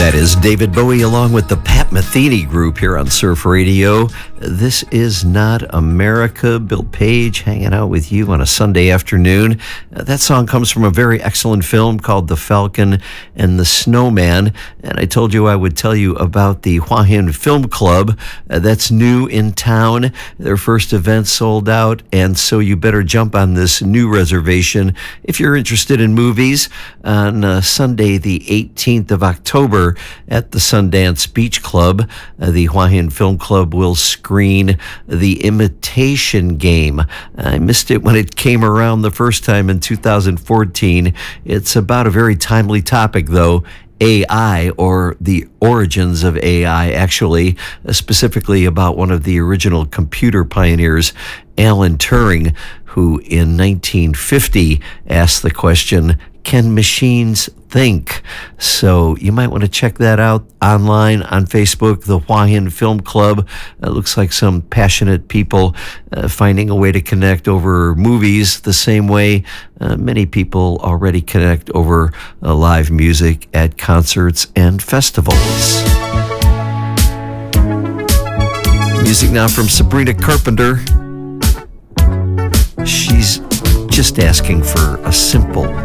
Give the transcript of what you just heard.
That is David Bowie along with the Pat Metheny Group here on Surf Radio. This is Not America. Bill Page hanging out with you on a Sunday afternoon. That song comes from a very excellent film called The Falcon and the Snowman. And I told you I would tell you about the Hua Hin Film Club. That's new in town. Their first event sold out, and so you better jump on this new reservation if you're interested in movies on Sunday, the 18th of October at the Sundance Beach Club. The Hua Hin Film Club will screen The Imitation Game. I missed it when it came around the first time in 2014. It's about a very timely topic, though. AI, or the origins of AI, actually, specifically about one of the original computer pioneers, Alan Turing, who in 1950 asked the question, can machines think? So you might want to check that out online on Facebook, the Hua Hin Film Club. It looks like some passionate people finding a way to connect over movies the same way many people already connect over live music at concerts and festivals. Music now from Sabrina Carpenter. She's just asking for a simple